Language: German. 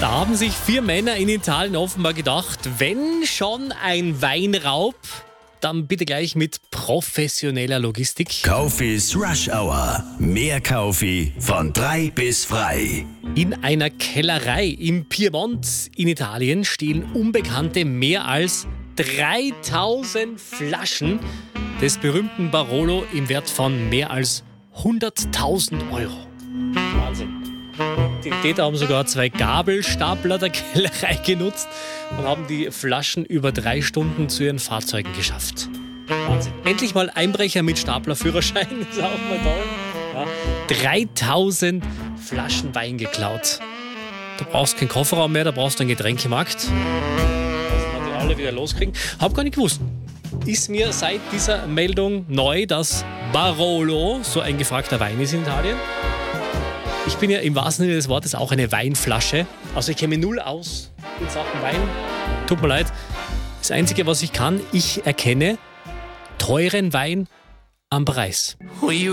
Da haben sich 4 Männer in Italien offenbar gedacht, wenn schon ein Weinraub, dann bitte gleich mit professioneller Logistik. Kaufis Rush Hour. Mehr Kaufi von 3 bis frei. In einer Kellerei im Piemont in Italien stehen Unbekannte mehr als 3000 Flaschen des berühmten Barolo im Wert von mehr als 100.000 Euro. Wahnsinn. Die Täter haben sogar 2 Gabelstapler der Kellerei genutzt und haben die Flaschen über 3 Stunden zu ihren Fahrzeugen geschafft. Wahnsinn. Endlich mal Einbrecher mit Staplerführerschein, ist auch mal toll. Ja. 3000 Flaschen Wein geklaut. Da brauchst du keinen Kofferraum mehr, da brauchst du einen Getränkemarkt. Das man die alle wieder loskriegen. Hab gar nicht gewusst. Ist mir seit dieser Meldung neu, dass Barolo so ein gefragter Wein ist in Italien. Ich bin ja im wahrsten Sinne des Wortes auch eine Weinflasche. Also ich kenne mich null aus in Sachen Wein. Tut mir leid. Das Einzige, was ich kann, ich erkenne teuren Wein am Preis.